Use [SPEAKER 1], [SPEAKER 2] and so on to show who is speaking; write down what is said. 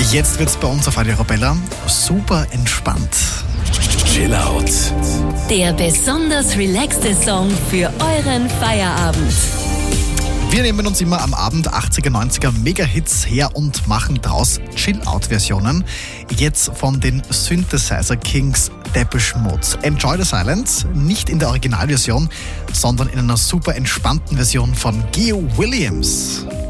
[SPEAKER 1] Jetzt wird's bei uns auf Radio Arabella super entspannt.
[SPEAKER 2] Chill Out.
[SPEAKER 3] Der besonders relaxte Song für euren Feierabend.
[SPEAKER 1] Wir nehmen uns immer am Abend 80er, 90er Mega-Hits her und machen daraus Chill-Out-Versionen. Jetzt von den Synthesizer Kings Depeche Mode. Enjoy the Silence, nicht in der Originalversion, sondern in einer super entspannten Version von Geo Williams.